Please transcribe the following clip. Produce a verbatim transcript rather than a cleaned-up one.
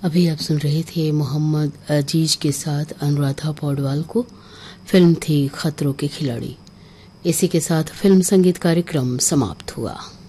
अभी आप सुन रहे थे मोहम्मद अजीज के साथ अनुराधा पौडवाल को। फिल्म थी खतरों के खिलाड़ी। इसी के साथ फिल्म संगीत कार्यक्रम समाप्त हुआ।